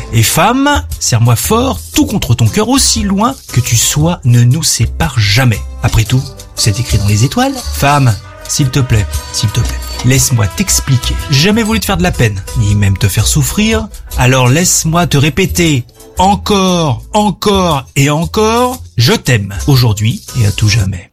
Et femme, serre-moi fort, tout contre ton cœur, aussi loin que tu sois, ne nous sépare jamais. Après tout, c'est écrit dans les étoiles. Femme, s'il te plaît, laisse-moi t'expliquer. J'ai jamais voulu te faire de la peine, ni même te faire souffrir, alors laisse-moi te répéter encore et encore, je t'aime, aujourd'hui et à tout jamais.